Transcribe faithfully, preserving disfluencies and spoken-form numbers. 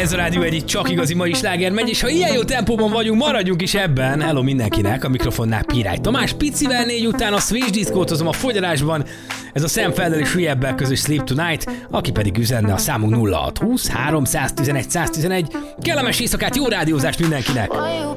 Ez a Rádió egy csak igazi mai sláger megy, és ha ilyen jó tempóban vagyunk, maradjunk is ebben. Hello mindenkinek, a mikrofonnál Pirály Tamás. Picivel négy után a Switch diszkótozom a fogyarásban. Ez a Sam Feldel és Riebbel közös Sleep Tonight, aki pedig üzenne a számunk nulla hat húsz három tizenegy száz tizenegy. Kellemes éjszakát, jó rádiózást mindenkinek!